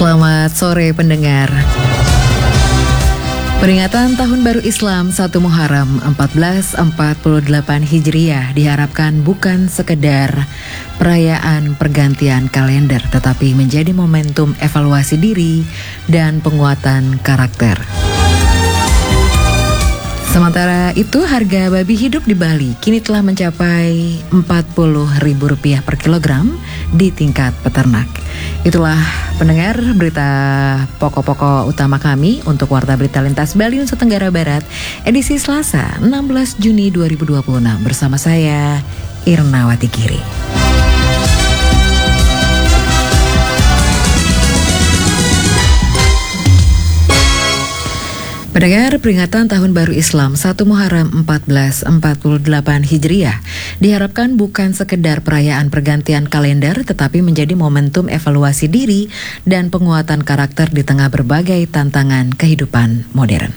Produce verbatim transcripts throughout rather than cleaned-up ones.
Selamat sore pendengar. Peringatan Tahun Baru Islam satu Muharram seribu empat ratus empat puluh delapan Hijriah diharapkan bukan sekedar perayaan pergantian kalender, tetapi menjadi momentum evaluasi diri dan penguatan karakter. Sementara itu, harga babi hidup di Bali kini telah mencapai empat puluh ribu rupiah per kilogram di tingkat peternak. Itulah pendengar berita pokok-pokok utama kami untuk Warta Berita Lintas Bali Nusa Tenggara Barat edisi Selasa enam belas Juni dua ribu dua puluh enam bersama saya Irnawati Giri. Pendengar, peringatan Tahun Baru Islam satu Muharram seribu empat ratus empat puluh delapan Hijriah diharapkan bukan sekedar perayaan pergantian kalender, tetapi menjadi momentum evaluasi diri dan penguatan karakter di tengah berbagai tantangan kehidupan modern.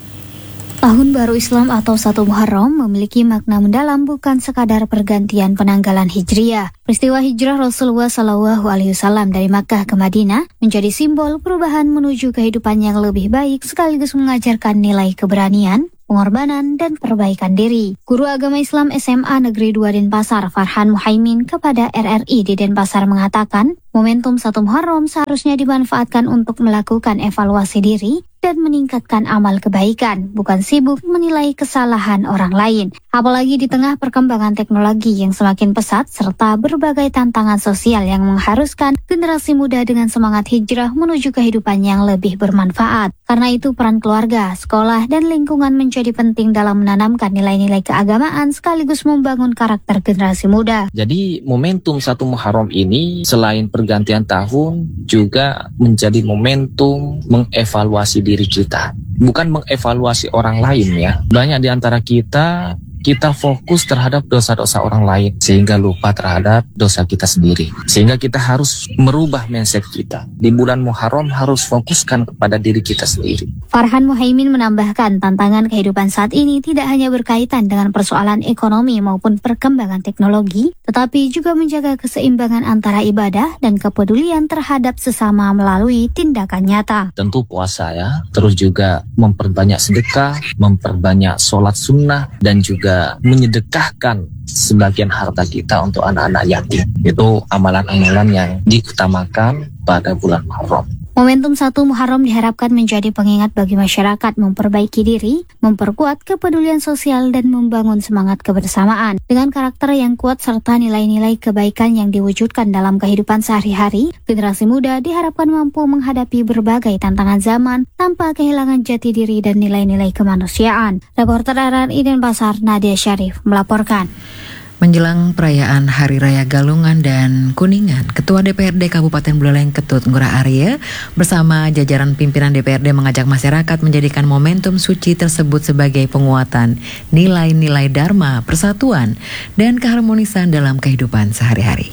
Tahun Baru Islam atau satu Muharram memiliki makna mendalam, bukan sekadar pergantian penanggalan Hijriah. Peristiwa hijrah Rasulullah Shallallahu Alaihi Wasallam dari Makkah ke Madinah menjadi simbol perubahan menuju kehidupan yang lebih baik, sekaligus mengajarkan nilai keberanian, pengorbanan, dan perbaikan diri. Guru Agama Islam S M A Negeri dua Denpasar, Farhan Muhaimin, kepada R R I di Denpasar mengatakan, momentum satu Muharram seharusnya dimanfaatkan untuk melakukan evaluasi diri dan meningkatkan amal kebaikan, bukan sibuk menilai kesalahan orang lain. Apalagi di tengah perkembangan teknologi yang semakin pesat serta berbagai tantangan sosial yang mengharuskan generasi muda dengan semangat hijrah menuju kehidupan yang lebih bermanfaat. Karena itu peran keluarga, sekolah, dan lingkungan menjadi penting dalam menanamkan nilai-nilai keagamaan sekaligus membangun karakter generasi muda. Jadi momentum satu Muharram ini selain pergantian tahun juga menjadi momentum mengevaluasi diri kita, bukan mengevaluasi orang lain ya. Banyak di antara kita kita fokus terhadap dosa-dosa orang lain sehingga lupa terhadap dosa kita sendiri. Sehingga kita harus merubah mindset kita. Di bulan Muharram harus fokuskan kepada diri kita sendiri. Farhan Muhaimin menambahkan, tantangan kehidupan saat ini tidak hanya berkaitan dengan persoalan ekonomi maupun perkembangan teknologi, tetapi juga menjaga keseimbangan antara ibadah dan kepedulian terhadap sesama melalui tindakan nyata. Tentu puasa ya, terus juga memperbanyak sedekah, memperbanyak sholat sunnah, dan juga menyedekahkan sebagian harta kita untuk anak-anak yatim. Itu amalan-amalan yang diutamakan pada bulan Muharram. Momentum satu Muharram diharapkan menjadi pengingat bagi masyarakat memperbaiki diri, memperkuat kepedulian sosial, dan membangun semangat kebersamaan. Dengan karakter yang kuat serta nilai-nilai kebaikan yang diwujudkan dalam kehidupan sehari-hari, generasi muda diharapkan mampu menghadapi berbagai tantangan zaman tanpa kehilangan jati diri dan nilai-nilai kemanusiaan. Reporter R R I Denpasar, Nadia Syarif, melaporkan. Menjelang perayaan Hari Raya Galungan dan Kuningan, Ketua D P R D Kabupaten Buleleng Ketut Ngurah Arya bersama jajaran pimpinan D P R D mengajak masyarakat menjadikan momentum suci tersebut sebagai penguatan nilai-nilai dharma, persatuan, dan keharmonisan dalam kehidupan sehari-hari.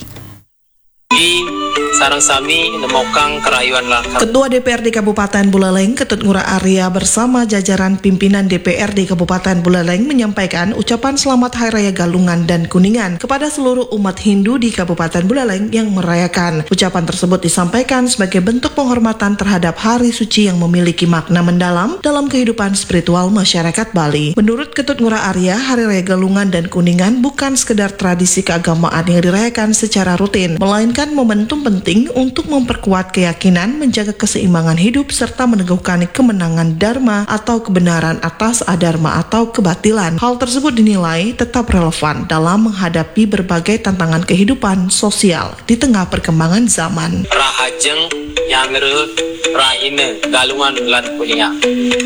Sarang sami nemokang kerayuan lah. Ketua D P R D Kabupaten Buleleng Ketut Ngurah Arya bersama jajaran pimpinan D P R D Kabupaten Buleleng menyampaikan ucapan selamat Hari Raya Galungan dan Kuningan kepada seluruh umat Hindu di Kabupaten Buleleng yang merayakan. Ucapan tersebut disampaikan sebagai bentuk penghormatan terhadap hari suci yang memiliki makna mendalam dalam kehidupan spiritual masyarakat Bali. Menurut Ketut Ngurah Arya, Hari Raya Galungan dan Kuningan bukan sekedar tradisi keagamaan yang dirayakan secara rutin, melainkan momentum penting untuk memperkuat keyakinan, menjaga keseimbangan hidup, serta meneguhkan kemenangan dharma atau kebenaran atas adharma atau kebatilan. Hal tersebut dinilai tetap relevan dalam menghadapi berbagai tantangan kehidupan sosial di tengah perkembangan zaman. Rahajeng yang menurut Rahine Galungan lan Kuningan.